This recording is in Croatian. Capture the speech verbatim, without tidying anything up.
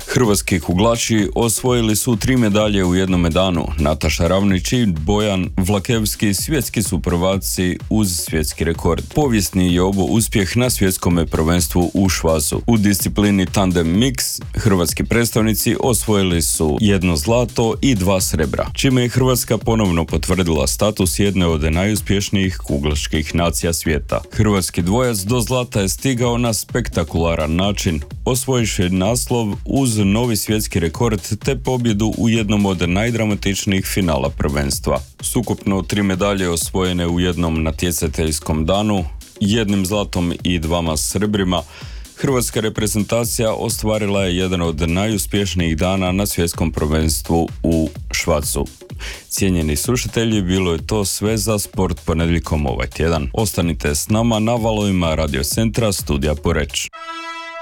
Hrvatski kuglači osvojili su tri medalje u jednome danu. Nataša Ravnić i Bojan Vlakevski svjetski su prvaci uz svjetski rekord. Povijesni je ovo uspjeh na svjetskom prvenstvu u Švasu. U disciplini tandem mix hrvatski predstavnici osvojili su jedno zlato i dva srebra, čime je Hrvatska ponovno potvrdila status jedne od najuspješnijih kuglačkih nacija svijeta. Hrvatski dvojac do zlata je stigao na spektakularan način, osvojivši naslov uz novi svjetski rekord te pobjedu u jednom od najdramatičnijih finala prvenstva. Sukupno tri medalje osvojene u jednom natjecateljskom danu, jednim zlatom i dvama srebrima, hrvatska reprezentacija ostvarila je jedan od najuspješnijih dana na svjetskom prvenstvu u Švacu. Cijenjeni slušatelji, bilo je to sve za Sport ponedjeljkom ovaj tjedan. Ostanite s nama na valovima Radio Centra Studija Poreč.